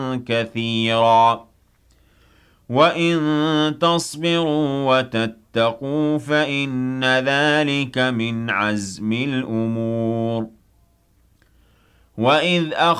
كثيرا وَإِن تَصْبِرُوا وَتَتَّقُوا فَإِنَّ ذَلِكَ مِنْ عَزْمِ الْأُمُورِ وَإِذْ